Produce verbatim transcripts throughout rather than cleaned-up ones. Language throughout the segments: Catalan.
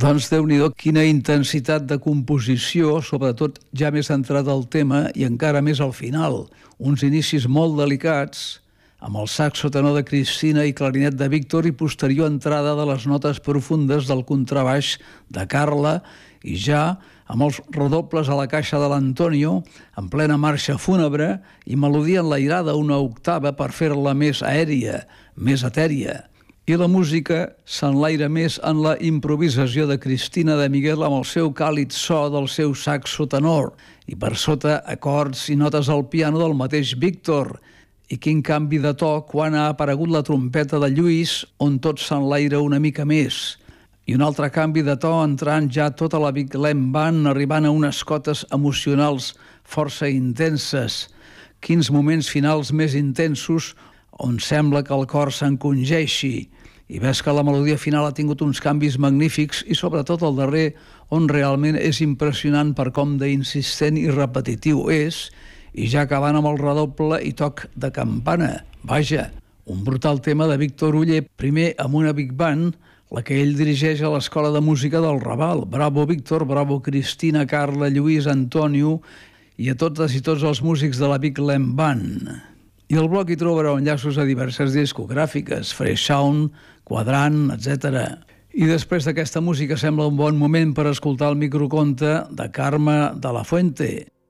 Doncs Déu-n'hi-do, quina intensitat de composició, sobretot ja més entrat al tema i encara més al final. Uns inicis molt delicats, amb el saxo tenor de Cristina i clarinet de Víctor i posterior entrada de les notes profundes del contrabaix de Carla i ja amb els redobles a la caixa de l'Antonio, en plena marxa fúnebre i melodia enlairada una octava per fer-la més aèria, més etèria. I la música s'enlaira més en la improvisació de Cristina de Miguel amb el seu càlid so del seu saxo tenor i per sota acords i notes al piano del mateix Víctor. I quin canvi de to quan ha aparegut la trompeta de Lluís, on tot s'enlaira una mica més. I un altre canvi de to entrant ja tota la Big Glen Band, arribant a unes cotes emocionals força intenses. Quins moments finals més intensos on sembla que el cor s'encongeixi. I ves que la melodia final ha tingut uns canvis magnífics i sobretot el darrer, on realment és impressionant per com d'insistent i repetitiu és, i ja acabant amb el redoble i toc de campana. Vaja, un brutal tema de Víctor Oller, primer amb una Big Band, la que ell dirigeix a l'Escola de Música del Raval. Bravo Víctor, bravo Cristina, Carla, Lluís, Antonio i a totes i tots els músics de la Big Glen Band. I al bloc hi trobareu enllaços a diverses discogràfiques, Fresh Sound, Quadrant, etcètera. I després d'aquesta música sembla un bon moment per escoltar el microconte de Carme de la Fuente.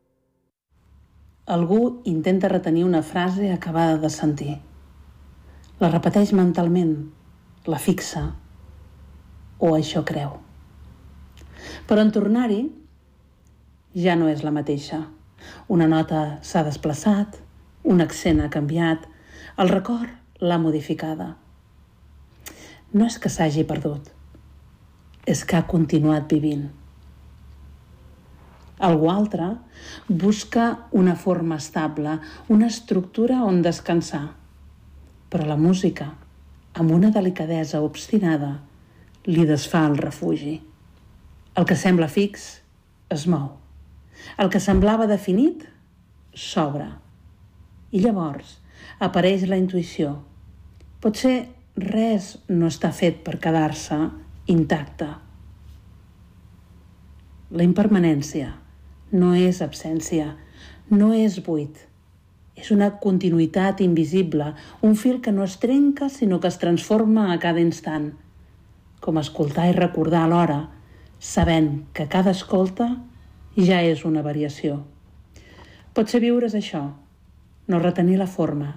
Algú intenta retenir una frase acabada de sentir. La repeteix mentalment, la fixa, o això creu. Però en tornar-hi ja no és la mateixa. Una nota s'ha desplaçat, un accent ha canviat, el record l'ha modificada. No és que s'hagi perdut, és que ha continuat vivint. Algú altre busca una forma estable, una estructura on descansar. Però la música, amb una delicadesa obstinada, li desfà el refugi. El que sembla fix es mou. El que semblava definit s'obre. I llavors apareix la intuïció. Potser res no està fet per quedar-se intacte. La impermanència no és absència, no és buit. És una continuïtat invisible, un fil que no es trenca sinó que es transforma a cada instant. Com escoltar i recordar alhora, sabent que cada escolta ja és una variació. Potser viure és això, no retenir la forma,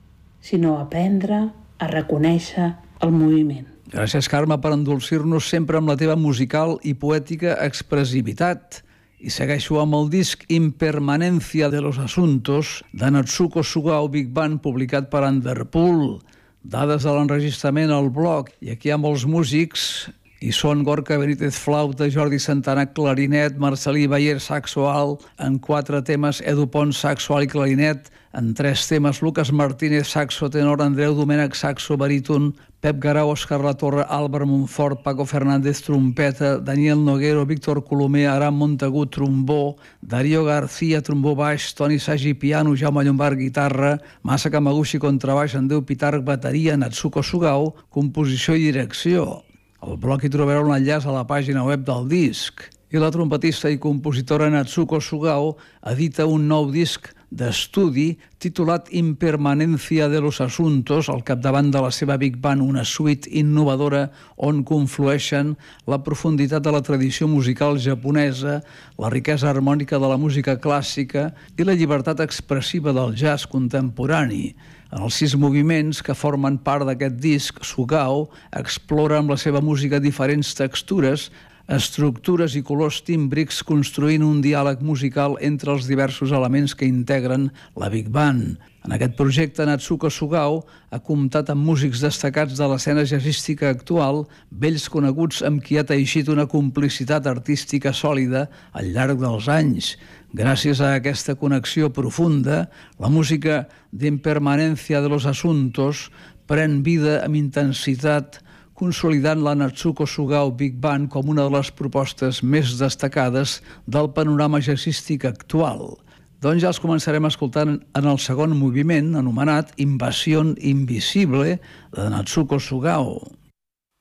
sinó aprendre a reconèixer el moviment. Gràcies, Carme, per endolcir-nos sempre amb la teva musical i poètica expressivitat. I segueixo amb el disc Impermanencia de los Asuntos de Natsuko Sugao Big Band, publicat per Underpool. Dades de l'enregistrament al blog. I aquí hi ha molts músics, i són Gorka Benítez flauta, Jordi Santana clarinet, Marcelí Bayer saxo alt, en quatre temes Edu Pons saxo alt i clarinet, en tres temes Lucas Martínez saxo tenor, Andreu Domènech saxo baríton, Pep Garau, Òscar Latorre, Álvaro Monfort, Paco Fernández trompeta, Daniel Noguero, Víctor Colomer, Aram Montagut trombó, Darío García trombó baix, Toni Sagi piano, Jaume Llombard guitarra, Masa Kamaguchi contrabaix, Andreu Pitarch bateria, Natsuko Sugao composició i direcció. Al bloc hi trobareu un enllaç a la pàgina web del disc. I la trompetista i compositora Natsuko Sugao edita un nou disc d'estudi titulat Impermanencia de los Asuntos, al capdavant de la seva Big Band, una suite innovadora on conflueixen la profunditat de la tradició musical japonesa, la riquesa harmònica de la música clàssica i la llibertat expressiva del jazz contemporani. En els sis moviments que formen part d'aquest disc, Sugao explora amb la seva música diferents textures, estructures i colors tímbrics, construint un diàleg musical entre els diversos elements que integren la Big Band. En aquest projecte, Natsuko Sugao ha comptat amb músics destacats de l'escena jazzística actual, vells coneguts amb qui ha teixit una complicitat artística sòlida al llarg dels anys. Gràcies a aquesta connexió profunda, la música d'Impermanencia de los Asuntos pren vida amb intensitat, consolidant la Natsuko Sugao Big Band com una de les propostes més destacades del panorama jazzístic actual. Doncs ja els començarem escoltant en el segon moviment, anomenat Invasió Invisible, de Natsuko Sugao.